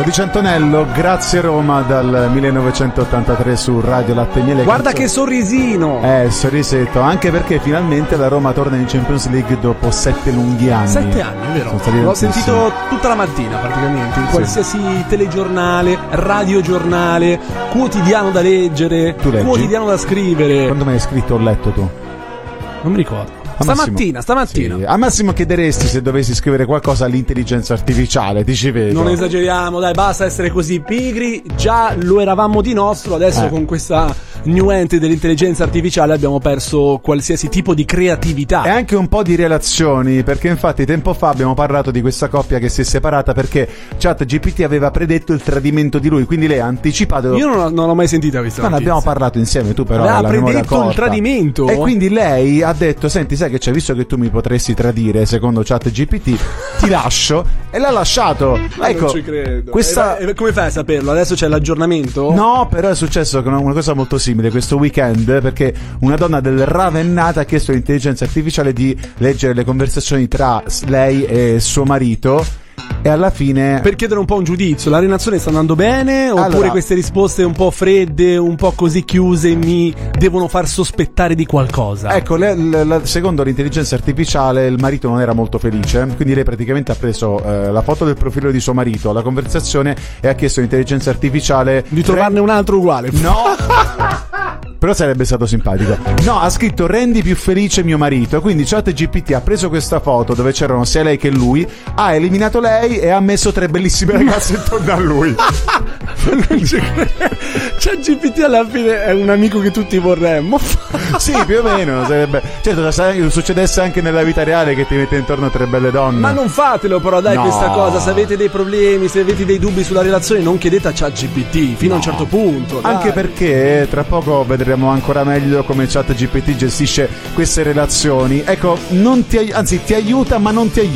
Di Antonello, grazie Roma dal 1983 su Radio Latte e Miele. Guarda che sorrisino! Sorrisetto, anche perché finalmente la Roma torna in Champions League dopo 7 lunghi anni. 7 anni, vero? L'ho sentito tutta la mattina praticamente, in qualsiasi telegiornale, radiogiornale, quotidiano da leggere, quotidiano da scrivere. Quando me l'hai scritto ho letto tu? Non mi ricordo. Stamattina. Sì. A Massimo chiederesti se dovessi scrivere qualcosa all'intelligenza artificiale, ti ci vedo. Non esageriamo, dai, basta essere così pigri. Già lo eravamo di nostro, adesso con questa new entry dell'intelligenza artificiale abbiamo perso qualsiasi tipo di creatività. E anche un po' di relazioni, perché infatti tempo fa abbiamo parlato di questa coppia che si è separata perché ChatGPT aveva predetto il tradimento di lui, quindi lei ha anticipato. Io non l'ho mai sentita questa notizia. Ne abbiamo parlato insieme, tu però aveva predetto il tradimento. E quindi lei ha detto: senti, sai che c'è, visto che tu mi potresti tradire secondo ChatGPT, ti lascio. E l'ha lasciato. Ma ecco, non ci credo. Questa... come fai a saperlo? Adesso c'è l'aggiornamento? No, però è successo una cosa molto simile questo weekend, perché una donna del Ravennata ha chiesto all'intelligenza artificiale di leggere le conversazioni tra lei e suo marito. E alla fine, per chiedere un po' un giudizio, la relazione sta andando bene? Oppure queste risposte un po' fredde, un po' così chiuse mi devono far sospettare di qualcosa? Ecco, secondo l'intelligenza artificiale il marito non era molto felice, quindi lei praticamente ha preso la foto del profilo di suo marito, la conversazione, e ha chiesto all'intelligenza artificiale di trovarne un altro uguale. No! Però sarebbe stato simpatico. No, ha scritto: rendi più felice mio marito. Quindi ChatGPT ha preso questa foto dove c'erano sia lei che lui, ha eliminato lei e ha messo 3 bellissime ragazze intorno a lui. ChatGPT alla fine è un amico che tutti vorremmo. Sì, più o meno sarebbe. Certo, succedesse anche nella vita reale che ti mette intorno 3 belle donne. Ma non fatelo però, dai, questa cosa. Se avete dei problemi, se avete dei dubbi sulla relazione, non chiedete a ChatGPT fino a un certo punto, dai. Anche perché tra poco vedremo ancora meglio come ChatGPT gestisce queste relazioni. Ecco, ti aiuta ma non ti aiuta.